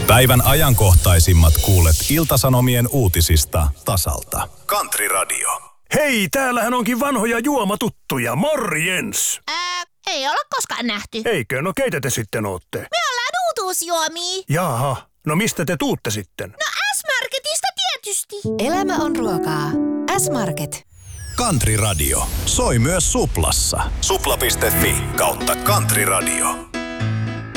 Päivän ajankohtaisimmat kuulet Ilta-Sanomien uutisista tasalta. Country Radio. Hei, täällähän onkin vanhoja juomatuttuja. Morjens! Ei olla koskaan nähty. Eikö? No keitä te sitten ootte? Me ollaan uutuusjuomia. Jaha, no mistä te tuutte sitten? No S-Marketista tietysti. Elämä on ruokaa. S-Market. Country Radio soi myös Suplassa. Supla.fi/Country Radio.